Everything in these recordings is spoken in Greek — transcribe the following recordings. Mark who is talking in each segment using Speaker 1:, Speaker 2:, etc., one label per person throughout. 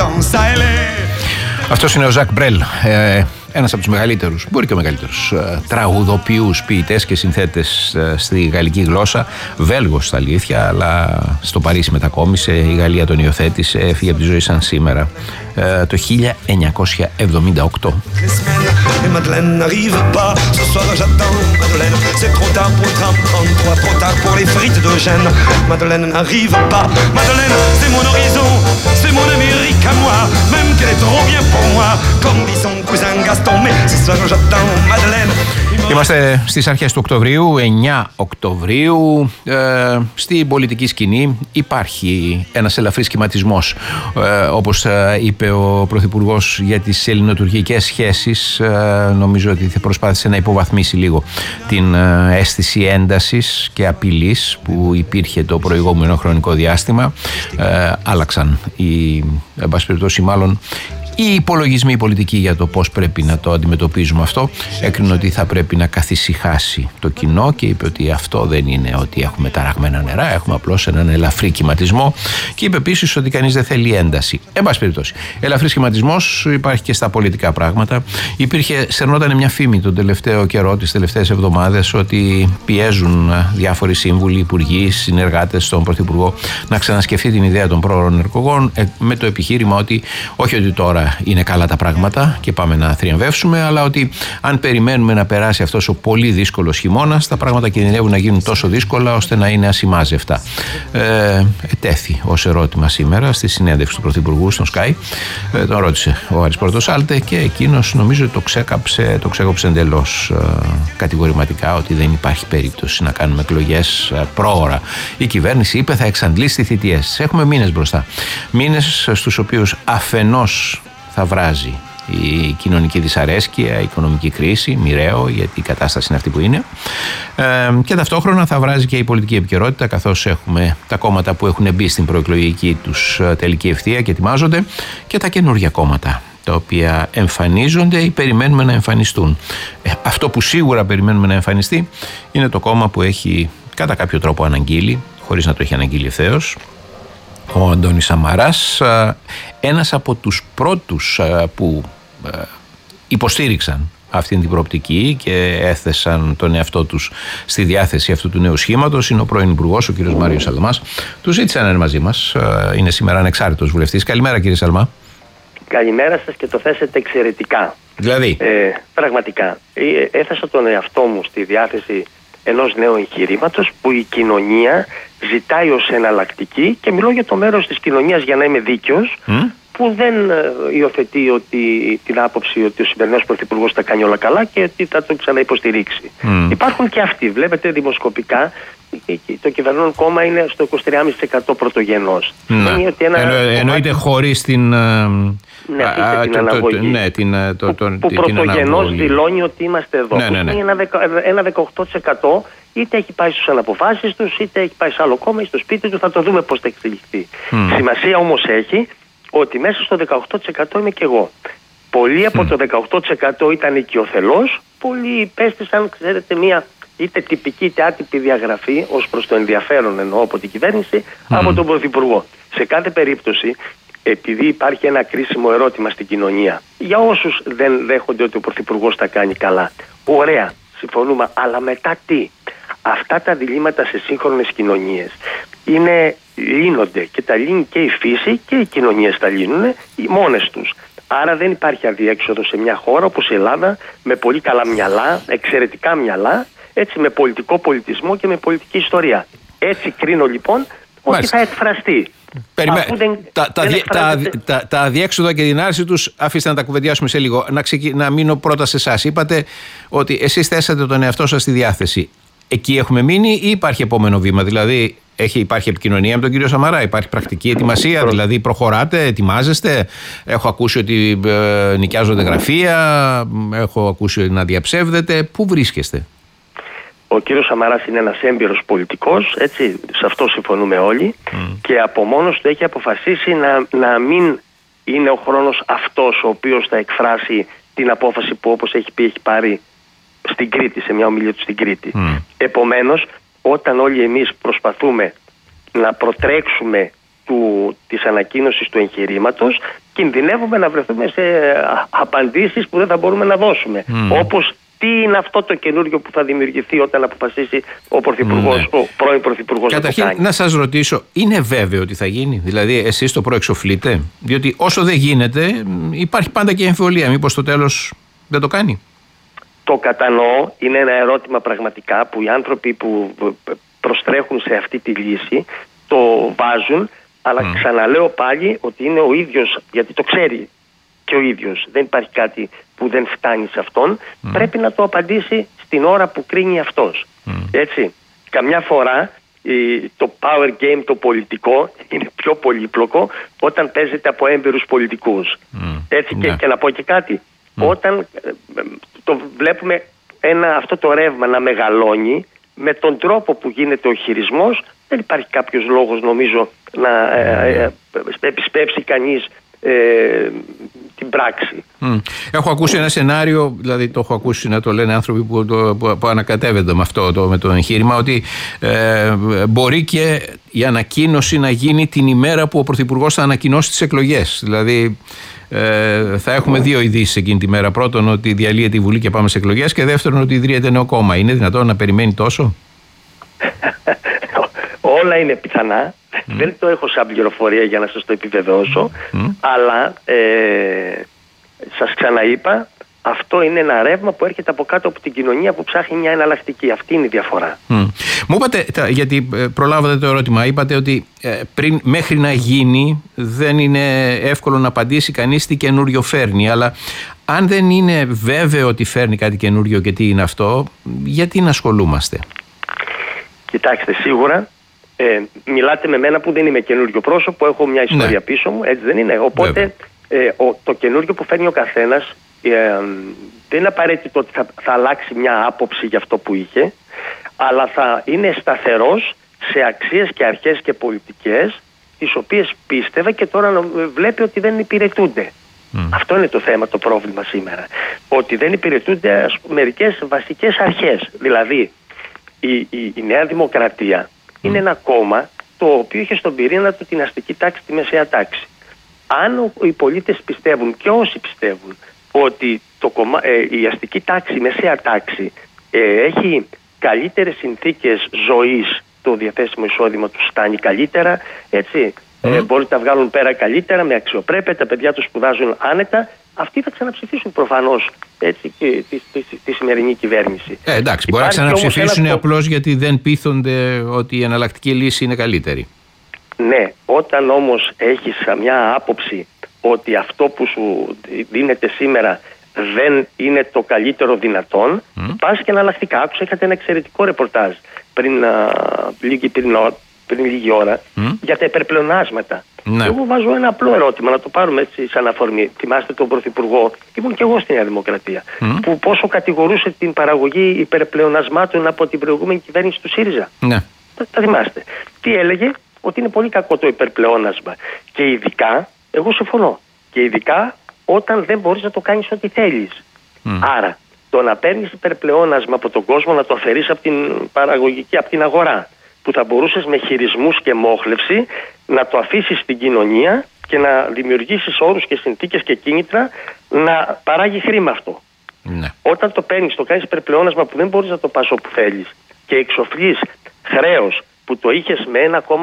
Speaker 1: Αυτός είναι ο Ζακ Μπρέλ, ένας από τους μεγαλύτερους, μπορεί και ο μεγαλύτερος τραγουδοποιούς, ποιητές και συνθέτες στη γαλλική γλώσσα, Βέλγος στα αλήθεια, αλλά στο Παρίσι μετακόμισε, η Γαλλία τον υιοθέτησε, έφυγε από τη ζωή σαν σήμερα το 1978.
Speaker 2: Et Madeleine n'arrive pas, ce soir j'attends Madeleine, c'est trop tard pour le tram 33, trop tard pour les frites d'Eugène. Madeleine n'arrive pas, Madeleine c'est mon horizon, c'est mon Amérique à moi, même qu'elle est trop bien pour moi, comme dit son cousin Gaston, mais ce soir j'attends Madeleine.
Speaker 1: Είμαστε στις αρχές του Οκτωβρίου, 9 Οκτωβρίου. Στην πολιτική σκηνή υπάρχει ένας ελαφρύς σχηματισμός. Όπως είπε ο Πρωθυπουργός για τις ελληνοτουρκικές σχέσεις, νομίζω ότι θα προσπάθησε να υποβαθμίσει λίγο την αίσθηση έντασης και απειλής που υπήρχε το προηγούμενο χρονικό διάστημα. Άλλαξαν εν πάση περιπτώσει, μάλλον οι υπολογισμοί πολιτικοί για το πώς πρέπει να το αντιμετωπίζουμε αυτό. Έκρινε ότι θα πρέπει να καθησυχάσει το κοινό και είπε ότι αυτό δεν είναι ότι έχουμε ταραγμένα νερά, έχουμε απλώς έναν ελαφρύ κυματισμό, και είπε επίσης ότι κανείς δεν θέλει ένταση. Εν πάση περιπτώσει, ελαφρύς κυματισμός υπάρχει και στα πολιτικά πράγματα. Σερνόταν μια φήμη τον τελευταίο καιρό, τις τελευταίες εβδομάδες, ότι πιέζουν διάφοροι σύμβουλοι, υπουργοί, συνεργάτες στον Πρωθυπουργό να ξανασκεφτεί την ιδέα των πρόωρων εκλογών, με το επιχείρημα ότι όχι ότι τώρα είναι καλά τα πράγματα και πάμε να θριαμβεύσουμε, αλλά ότι αν περιμένουμε να περάσει αυτός ο πολύ δύσκολος χειμώνας, τα πράγματα κινδυνεύουν να γίνουν τόσο δύσκολα ώστε να είναι ασημάζευτα. Ετέθη ως ερώτημα σήμερα στη συνέντευξη του Πρωθυπουργού στον Sky. Τον ρώτησε ο Άρης Πορτοσάλτε και εκείνος νομίζω το ξέκοψε εντελώς κατηγορηματικά, ότι δεν υπάρχει περίπτωση να κάνουμε εκλογές πρόωρα. Η κυβέρνηση είπε θα εξαντλήσει θητείες. Έχουμε μήνες μπροστά. Μήνες στους οποίους αφενός θα βράζει η κοινωνική δυσαρέσκεια, η οικονομική κρίση, μοιραίο, γιατί η κατάσταση είναι αυτή που είναι, και ταυτόχρονα θα βράζει και η πολιτική επικαιρότητα, καθώς έχουμε τα κόμματα που έχουν μπει στην προεκλογική τους τελική ευθεία και ετοιμάζονται, και τα καινούργια κόμματα τα οποία εμφανίζονται ή περιμένουμε να εμφανιστούν. Αυτό που σίγουρα περιμένουμε να εμφανιστεί είναι το κόμμα που έχει κατά κάποιο τρόπο αναγγείλει, χωρίς να το έχει αναγγείλει ευθέως, ο Αντώνης Σαμαράς, ένας από τους πρώτους που υποστήριξαν αυτήν την προοπτική και έθεσαν τον εαυτό τους στη διάθεση αυτού του νέου σχήματος, είναι ο πρώην Υπουργός, ο κύριος Μάριος Σαλμάς. Του ζήτησε να είναι μαζί μας, είναι σήμερα ανεξάρτητος βουλευτής. Καλημέρα κύριε Σαλμά.
Speaker 3: Καλημέρα σας, και το θέσετε εξαιρετικά.
Speaker 1: Δηλαδή.
Speaker 3: Πραγματικά. Έθεσα τον εαυτό μου στη διάθεση ενός νέου εγχειρήματος που η κοινωνία ζητάει ως εναλλακτική, και μιλώ για το μέρος της κοινωνίας, για να είμαι δίκαιος, που δεν υιοθετεί την άποψη ότι ο σημερινός Πρωθυπουργός τα κάνει όλα καλά και ότι θα το ξαναϋποστηρίξει. Υπάρχουν και αυτοί. Βλέπετε δημοσκοπικά το κυβερνών κόμμα είναι στο 23,5% πρωτογενός.
Speaker 1: Εννοείται χωρίς την
Speaker 3: αναγωγή. Που πρωτογενώς δηλώνει ότι είμαστε εδώ. Είναι ένα 18%. Είτε έχει πάει στους αναποφάσεις τους, είτε έχει πάει σε άλλο κόμμα ή στο σπίτι του, θα το δούμε πώς θα εξελιχθεί. Σημασία όμως έχει ότι μέσα στο 18% είμαι και εγώ. Πολλοί από το 18% ήταν οικειοθελώς, πολλοί υπέστησαν, ξέρετε, μια είτε τυπική είτε άτυπη διαγραφή ως προς το ενδιαφέρον, εννοώ, από την κυβέρνηση, από τον Πρωθυπουργό. Σε κάθε περίπτωση, επειδή υπάρχει ένα κρίσιμο ερώτημα στην κοινωνία, για όσους δεν δέχονται ότι ο Πρωθυπουργός τα κάνει καλά, ωραία, συμφωνούμε, αλλά μετά τι? Αυτά τα διλήμματα σε σύγχρονες κοινωνίες λύνονται, και τα λύνει και η φύση και οι κοινωνίες τα λύνουν μόνες τους. Άρα δεν υπάρχει αδιέξοδο σε μια χώρα όπως η Ελλάδα, με πολύ καλά μυαλά, εξαιρετικά μυαλά, έτσι, με πολιτικό πολιτισμό και με πολιτική ιστορία. Έτσι κρίνω λοιπόν ότι θα εκφραστεί.
Speaker 1: Τα αδιέξοδα και την άρση τους αφήστε να τα κουβεντιάσουμε σε λίγο. Να μείνω πρώτα σε εσάς. Είπατε ότι εσείς θέσατε τον εαυτό σας στη διάθεση. Εκεί έχουμε μείνει ή υπάρχει επόμενο βήμα? Δηλαδή υπάρχει επικοινωνία με τον κύριο Σαμαρά, υπάρχει πρακτική ετοιμασία, δηλαδή προχωράτε, ετοιμάζεστε? Έχω ακούσει ότι νοικιάζονται γραφεία, έχω ακούσει να διαψεύδετε. Πού βρίσκεστε?
Speaker 3: Ο κύριος Σαμαράς είναι ένας έμπειρος πολιτικός, έτσι, σε αυτό συμφωνούμε όλοι, και από μόνος του έχει αποφασίσει να μην είναι ο χρόνος αυτός ο οποίος θα εκφράσει την απόφαση που, όπως έχει πει, έχει πάρει στην Κρήτη, σε μια ομιλία του στην Κρήτη. Επομένως, όταν όλοι εμείς προσπαθούμε να προτρέξουμε της ανακοίνωσης του εγχειρήματος, κινδυνεύουμε να βρεθούμε σε απαντήσεις που δεν θα μπορούμε να δώσουμε. Όπως τι είναι αυτό το καινούργιο που θα δημιουργηθεί όταν αποφασίσει ο Πρωθυπουργός, ο πρώην Πρωθυπουργός.
Speaker 1: Καταρχήν, να σας ρωτήσω, είναι βέβαιο ότι θα γίνει? Δηλαδή, εσείς το προεξοφλείτε? Διότι όσο δεν γίνεται, υπάρχει πάντα και εμφιβολία. Μήπως στο τέλος δεν το κάνει?
Speaker 3: Το κατανοώ. Είναι ένα ερώτημα πραγματικά που οι άνθρωποι που προστρέχουν σε αυτή τη λύση το βάζουν. Αλλά ξαναλέω πάλι ότι είναι ο ίδιος, γιατί το ξέρει και ο ίδιος. Δεν υπάρχει κάτι που δεν φτάνει σε αυτόν. Πρέπει να το απαντήσει στην ώρα που κρίνει αυτός. Έτσι. Καμιά φορά το power game το πολιτικό είναι πιο πολύπλοκο όταν παίζεται από έμπειρους πολιτικούς. Έτσι. Και να πω και κάτι. Όταν το βλέπουμε αυτό το ρεύμα να μεγαλώνει, με τον τρόπο που γίνεται ο χειρισμός, δεν υπάρχει κάποιος λόγος, νομίζω, να επισπεύσει κανείς την πράξη.
Speaker 1: Έχω ακούσει ένα σενάριο, δηλαδή το έχω ακούσει να το λένε άνθρωποι που ανακατεύονται με αυτό με το εγχείρημα, ότι μπορεί και η ανακοίνωση να γίνει την ημέρα που ο Πρωθυπουργός θα ανακοινώσει τις εκλογές. Δηλαδή θα έχουμε δύο ειδήσεις εκείνη τη μέρα. Πρώτον, ότι διαλύεται η Βουλή και πάμε σε εκλογές, και δεύτερον, ότι ιδρύεται νέο κόμμα. Είναι δυνατόν να περιμένει τόσο?
Speaker 3: Όλα είναι πιθανά. Δεν το έχω σαν πληροφορία για να σας το επιβεβαιώσω. Αλλά σας ξαναείπα, αυτό είναι ένα ρεύμα που έρχεται από κάτω από την κοινωνία που ψάχνει μια εναλλακτική. Αυτή είναι η διαφορά.
Speaker 1: Μου είπατε, γιατί προλάβατε το ερώτημα, είπατε ότι μέχρι να γίνει δεν είναι εύκολο να απαντήσει κανείς τι καινούριο φέρνει. Αλλά αν δεν είναι βέβαιο ότι φέρνει κάτι καινούριο και τι είναι αυτό, γιατί να ασχολούμαστε?
Speaker 3: Κοιτάξτε, σίγουρα μιλάτε με μένα που δεν είμαι καινούριο πρόσωπο, έχω μια ιστορία πίσω μου, έτσι δεν είναι? Οπότε το καινούριο που φέρνει ο καθένας δεν είναι απαραίτητο ότι θα αλλάξει μια άποψη για αυτό που είχε, αλλά θα είναι σταθερός σε αξίες και αρχές και πολιτικές τις οποίες πίστευε και τώρα βλέπει ότι δεν υπηρετούνται. Αυτό είναι το θέμα, το πρόβλημα σήμερα. Ότι δεν υπηρετούνται μερικές βασικές αρχές. Δηλαδή η Νέα Δημοκρατία είναι ένα κόμμα το οποίο είχε στον πυρήνα του την αστική τάξη, τη μεσαία τάξη. Αν οι πολίτες πιστεύουν, και όσοι πιστεύουν, ότι η αστική τάξη, η μεσαία τάξη έχει καλύτερες συνθήκες ζωής, το διαθέσιμο εισόδημα τους φτάνει καλύτερα, έτσι, μπορεί να βγάλουν πέρα καλύτερα, με αξιοπρέπεια, τα παιδιά τους σπουδάζουν άνετα, αυτοί θα ξαναψηφίσουν προφανώς, έτσι, τη σημερινή κυβέρνηση.
Speaker 1: Εντάξει, μπορεί να ξαναψηφίσουν απλώς γιατί δεν πείθονται ότι η εναλλακτική λύση είναι καλύτερη.
Speaker 3: Ναι, όταν όμως έχεις μια άποψη ότι αυτό που σου δίνεται σήμερα δεν είναι το καλύτερο δυνατόν, πας και εναλλακτικά. Άκουσα, είχατε ένα εξαιρετικό ρεπορτάζ πριν λίγη ώρα για τα υπερπλεονάσματα. Εγώ βάζω ένα απλό ερώτημα, να το πάρουμε έτσι σαν αφορμή. Θυμάστε τον Πρωθυπουργό, ήμουν και εγώ στη Νέα Δημοκρατία, που πόσο κατηγορούσε την παραγωγή υπερπλεονασμάτων από την προηγούμενη κυβέρνηση του ΣΥΡΙΖΑ. Τα θυμάστε? Τι έλεγε? Ότι είναι πολύ κακό το υπερπλεόνασμα. Και ειδικά, εγώ συμφωνώ, και ειδικά όταν δεν μπορείς να το κάνεις ό,τι θέλεις. Άρα, το να παίρνεις υπερπλεόνασμα από τον κόσμο, να το αφαιρείς από την παραγωγική, από την αγορά, που θα μπορούσες με χειρισμούς και μόχλευση να το αφήσεις στην κοινωνία και να δημιουργήσεις όρους και συνθήκες και κίνητρα να παράγει χρήμα αυτό. Όταν το παίρνεις, το κάνεις υπερπλεόνασμα που δεν μπορείς να το πας όπου θέλεις και εξοφλείς χρέος που το είχες με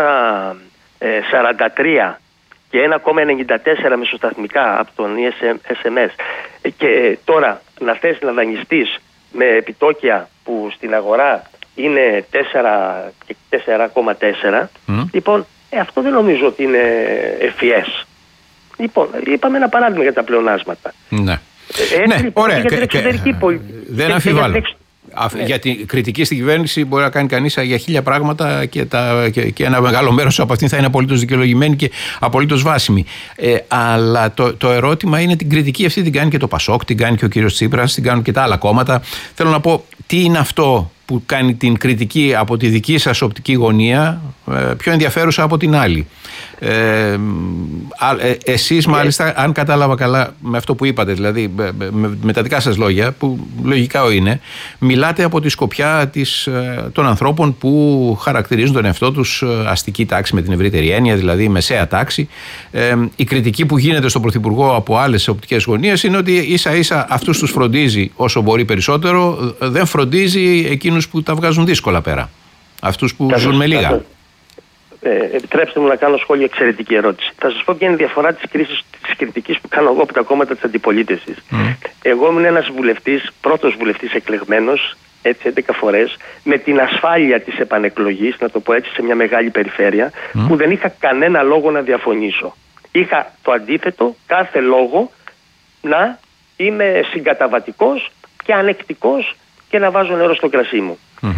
Speaker 3: 1,43 και 1,94 μεσοσταθμικά από τον SMS, και τώρα να θες να δανειστείς με επιτόκια που στην αγορά είναι 4 και 4,4, λοιπόν, αυτό δεν νομίζω ότι είναι ευφυές. Λοιπόν, είπαμε ένα παράδειγμα για τα πλεονάσματα.
Speaker 1: Ωραία.
Speaker 3: Για την εξωτερική πολιτική.
Speaker 1: Δεν αμφιβάλλω. Για την κριτική στην κυβέρνηση μπορεί να κάνει κανείς για 1000 πράγματα και ένα μεγάλο μέρος από αυτήν θα είναι απολύτως δικαιολογημένη και απολύτως βάσιμη. Αλλά το ερώτημα είναι, την κριτική αυτή την κάνει και το ΠΑΣΟΚ, την κάνει και ο κύριος Τσίπρας, την κάνουν και τα άλλα κόμματα. Θέλω να πω, τι είναι αυτό που κάνει την κριτική από τη δική σας οπτική γωνία πιο ενδιαφέρουσα από την άλλη. Εσείς μάλιστα, αν κατάλαβα καλά με αυτό που είπατε, δηλαδή με τα δικά σας λόγια, που λογικά είναι, μιλάτε από τη σκοπιά των ανθρώπων που χαρακτηρίζουν τον εαυτό τους αστική τάξη με την ευρύτερη έννοια, δηλαδή μεσαία τάξη. Η κριτική που γίνεται στον Πρωθυπουργό από άλλες οπτικές γωνίες είναι ότι ίσα ίσα αυτούς τους φροντίζει όσο μπορεί περισσότερο, δεν φροντίζει εκείνους που τα βγάζουν δύσκολα πέρα, αυτούς που ζουν με λίγα.
Speaker 3: Επιτρέψτε μου να κάνω σχόλιο, εξαιρετική ερώτηση. Θα σας πω ποια είναι η διαφορά της κριτικής που κάνω εγώ από τα κόμματα της αντιπολίτευσης. Εγώ ήμουν ένας βουλευτής, πρώτος βουλευτής εκλεγμένος, έτσι 11 φορές, με την ασφάλεια της επανεκλογής, να το πω έτσι, σε μια μεγάλη περιφέρεια, που δεν είχα κανένα λόγο να διαφωνήσω. Είχα το αντίθετο, κάθε λόγο να είμαι συγκαταβατικός και ανεκτικός και να βάζω νερό στο κρασί μου.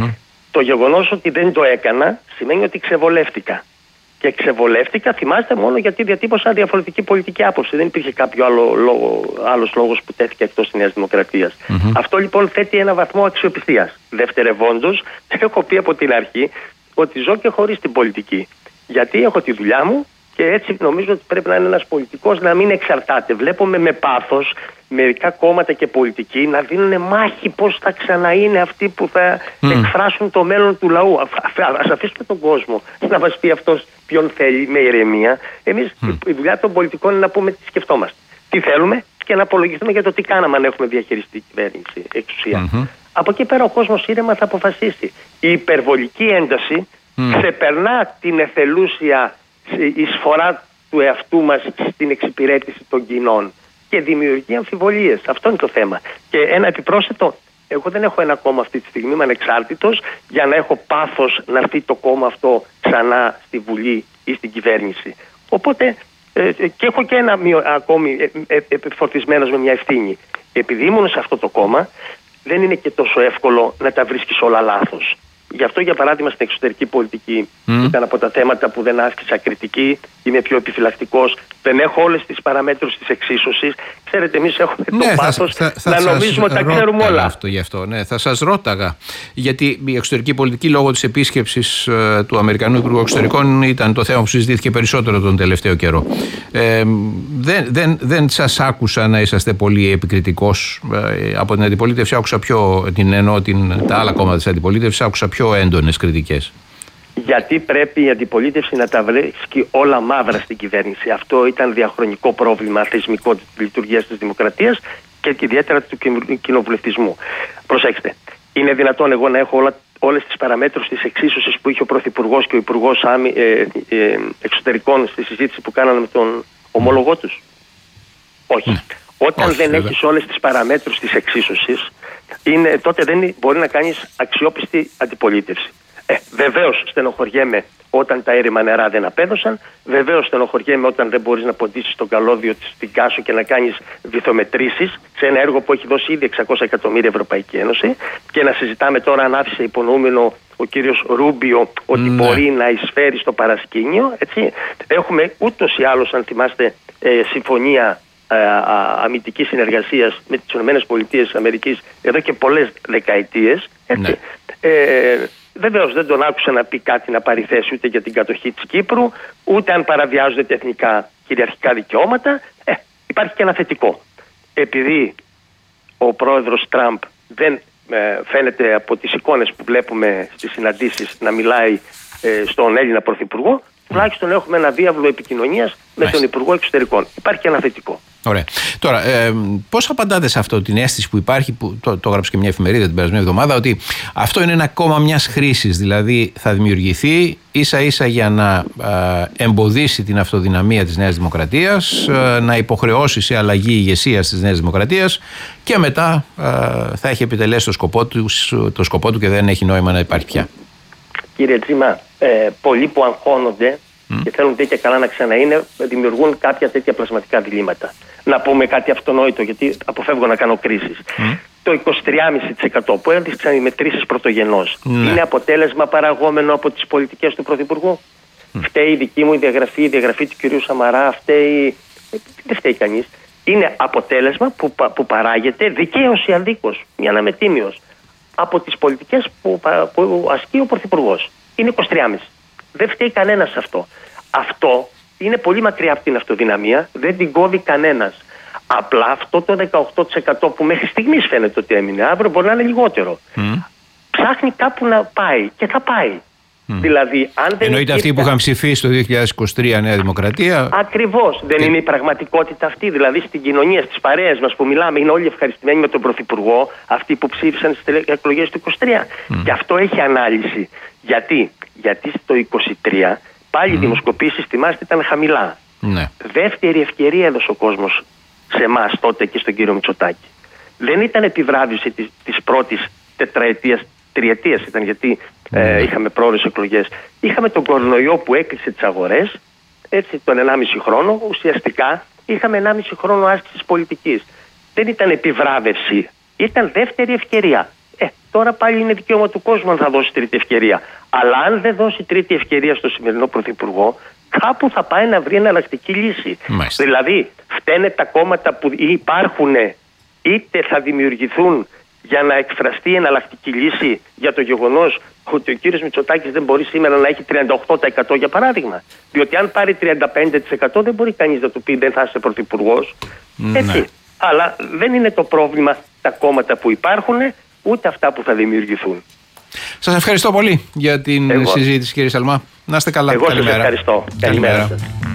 Speaker 3: Το γεγονός ότι δεν το έκανα σημαίνει ότι ξεβολεύτηκα. Και ξεβολεύτηκα, θυμάστε, μόνο γιατί διατύπωσα διαφορετική πολιτική άποψη. Δεν υπήρχε κάποιο άλλος λόγος που τέθηκε εκτός της Νέας Δημοκρατίας. Αυτό λοιπόν θέτει ένα βαθμό αξιοπιστίας. Δευτερευόντως, έχω πει από την αρχή ότι ζω και χωρίς την πολιτική. Γιατί έχω τη δουλειά μου και έτσι νομίζω ότι πρέπει να είναι ένας πολιτικός να μην εξαρτάται. Βλέπουμε με πάθος μερικά κόμματα και πολιτικοί να δίνουν μάχη πώς θα ξαναείνε αυτοί που θα εκφράσουν το μέλλον του λαού. Ας αφήσουμε τον κόσμο να μας πει αυτός ποιον θέλει με ηρεμία. Εμείς η δουλειά των πολιτικών είναι να πούμε τι σκεφτόμαστε. Τι θέλουμε και να απολογηθούμε για το τι κάναμε αν έχουμε διαχειριστεί κυβέρνηση, εξουσία. Από εκεί πέρα ο κόσμος ήρεμα θα αποφασίσει. Η υπερβολική ένταση ξεπερνά την εθελούσια εισφορά του εαυτού μας στην εξυπηρέτηση των κοινών και δημιουργεί αμφιβολίες. Αυτό είναι το θέμα. Και ένα επιπρόσθετο, εγώ δεν έχω ένα κόμμα αυτή τη στιγμή, είμαι ανεξάρτητος για να έχω πάθος να έρθει το κόμμα αυτό ξανά στη Βουλή ή στην κυβέρνηση. Οπότε και έχω και ένα ακόμη φορτισμένος με μια ευθύνη. Επειδή ήμουν σε αυτό το κόμμα, δεν είναι και τόσο εύκολο να τα βρίσκεις όλα λάθος. Γι' αυτό, για παράδειγμα, στην εξωτερική πολιτική ήταν από τα θέματα που δεν άσκησα κριτική, είμαι πιο επιφυλακτικός, δεν έχω όλες τις παραμέτρους της εξίσωσης. Ξέρετε, εμείς έχουμε το πάθος να νομίζουμε ότι τα ξέρουμε όλα.
Speaker 1: Γι' αυτό, θα σας ρώταγα, γιατί η εξωτερική πολιτική λόγω της επίσκεψης του Αμερικανού Υπουργού Εξωτερικών ήταν το θέμα που συζητήθηκε περισσότερο τον τελευταίο καιρό. Δεν σας άκουσα να είσαστε πολύ επικριτικός από την αντιπολίτευση, άκουσα πιο, τα άλλα κόμματα της αντιπολίτευσης, άκουσα πιο έντονες κριτικές.
Speaker 3: Γιατί πρέπει η αντιπολίτευση να τα βρίσκει όλα μαύρα στην κυβέρνηση. Αυτό ήταν διαχρονικό πρόβλημα θεσμικό της λειτουργίας της δημοκρατίας και ιδιαίτερα του κοινοβουλευτισμού. Προσέξτε, είναι δυνατόν εγώ να έχω όλες τις παραμέτρους της εξίσωσης που είχε ο Πρωθυπουργός και ο Υπουργός Εξωτερικών στη συζήτηση που κάνανε με τον ομόλογό τους? Όχι. Όταν δεν έχεις όλες τις παραμέτρους της εξίσωσης, τότε δεν μπορεί να κάνεις αξιόπιστη αντιπολίτευση. Βεβαίως στενοχωριέμαι όταν τα έρημα νερά δεν απέδωσαν. Βεβαίως στενοχωριέμαι όταν δεν μπορείς να ποντίσεις το καλώδιο στην κάσου και να κάνεις βυθομετρήσεις σε ένα έργο που έχει δώσει ήδη 600 εκατομμύρια Ευρωπαϊκή Ένωση και να συζητάμε τώρα αν άφησε υπονοούμενο ο κύριος Ρούμπιο ότι μπορεί να εισφέρει στο παρασκήνιο. Έτσι. Έχουμε ούτως ή άλλως, αν θυμάστε, συμφωνία αμυντικής συνεργασίας με τις ΗΠΑ εδώ και πολλές δεκαετίες. Έτσι. Βεβαίως δεν τον άκουσα να πει κάτι να πάρει θέση ούτε για την κατοχή της Κύπρου, ούτε αν παραβιάζονται τα εθνικά κυριαρχικά δικαιώματα. Υπάρχει και ένα θετικό. Επειδή ο πρόεδρος Τραμπ δεν φαίνεται από τις εικόνες που βλέπουμε στις συναντήσεις να μιλάει στον Έλληνα Πρωθυπουργό, τουλάχιστον έχουμε ένα διάβλο επικοινωνίας με τον Υπουργό Εξωτερικών. Υπάρχει και ένα θετικό.
Speaker 1: Ωραία. Τώρα, πώς απαντάτε σε αυτό, την αίσθηση που υπάρχει, που το έγραψε και μια εφημερίδα την περασμένη εβδομάδα, ότι αυτό είναι ένα κόμμα μιας χρήσης, δηλαδή θα δημιουργηθεί ίσα ίσα για να εμποδίσει την αυτοδυναμία της Νέας Δημοκρατίας, να υποχρεώσει σε αλλαγή ηγεσίας της Νέας Δημοκρατίας και μετά θα έχει επιτελέσει το σκοπό του και δεν έχει νόημα να υπάρχει πια.
Speaker 3: Κύριε Τζίμα, πολλοί που αγχώνονται και θέλουν τέτοια καλά να ξαναείναι, δημιουργούν κάποια τέτοια πλασματικά διλήμματα. Να πούμε κάτι αυτονόητο, γιατί αποφεύγω να κάνω κρίσεις. Το 23,5% που έδειξαν οι μετρήσεις πρωτογενώς είναι αποτέλεσμα παραγόμενο από τις πολιτικές του Πρωθυπουργού. Φταίει η δική μου η διαγραφή του κυρίου Σαμαρά, φταίει. Δεν φταίει κανείς. Είναι αποτέλεσμα που παράγεται δικαίως ή αδίκως, για να είμαι τίμιος, από τις πολιτικές που ασκεί ο Πρωθυπουργός. Είναι 23,5. Δεν φταίει κανένας σε αυτό. Αυτό είναι πολύ μακριά από την αυτοδυναμία, δεν την κόβει κανένας. Απλά αυτό το 18% που μέχρι στιγμής φαίνεται ότι έμεινε, αύριο μπορεί να είναι λιγότερο. Ψάχνει κάπου να πάει και θα πάει. Δηλαδή, αν δεν
Speaker 1: εννοείται αυτοί που είχαν ψηφίσει το 2023 Νέα Δημοκρατία.
Speaker 3: Ακριβώς. Δεν είναι η πραγματικότητα αυτή. Δηλαδή στην κοινωνία, στις παρέες μας που μιλάμε, είναι όλοι ευχαριστημένοι με τον Πρωθυπουργό, αυτοί που ψήφισαν στις εκλογές του 2023. Και αυτό έχει ανάλυση. Γιατί στο 2023 πάλι οι δημοσκοπήσεις, θυμάστε, ήταν χαμηλά. Ναι. Δεύτερη ευκαιρία έδωσε ο κόσμος σε εμάς τότε και στον κύριο Μητσοτάκη. Δεν ήταν επιβράβευση της πρώτης τετραετίας, τριετίας ήταν, γιατί είχαμε πρόορες εκλογές. Είχαμε τον κορονοϊό που έκλεισε τις αγορές, έτσι, τον 1,5 χρόνο. Ουσιαστικά είχαμε 1,5 χρόνο άσκησης πολιτικής. Δεν ήταν επιβράβευση, ήταν δεύτερη ευκαιρία. Τώρα πάλι είναι δικαίωμα του κόσμου αν θα δώσει τρίτη ευκαιρία. Αλλά αν δεν δώσει τρίτη ευκαιρία στο σημερινό Πρωθυπουργό, κάπου θα πάει να βρει εναλλακτική λύση. Μάλιστα. Δηλαδή, φταίνε τα κόμματα που υπάρχουν, είτε θα δημιουργηθούν για να εκφραστεί εναλλακτική λύση για το γεγονός ότι ο κύριος Μητσοτάκης δεν μπορεί σήμερα να έχει 38% για παράδειγμα. Διότι αν πάρει 35% δεν μπορεί κανείς να του πει δεν θα είσαι πρωθυπουργός. Έτσι. Ναι. Αλλά δεν είναι το πρόβλημα τα κόμματα που υπάρχουν, ούτε αυτά που θα δημιουργηθούν.
Speaker 1: Σας ευχαριστώ πολύ για την συζήτηση, κύριε Σαλμά. Να είστε καλά.
Speaker 3: Εγώ σας ευχαριστώ. Καλημέρα σας.